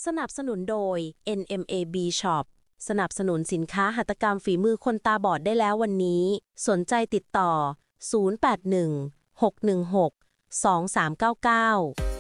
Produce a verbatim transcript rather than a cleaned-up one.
สนับสนุนโดย เอ็น เอ็ม เอ บี Shop สนับสนุนสินค้าหัตถกรรมฝีมือคนตาบอดได้แล้ววันนี้ สนใจติดต่อ ศูนย์ แปด หนึ่ง หก หนึ่ง หก สอง สาม เก้า เก้า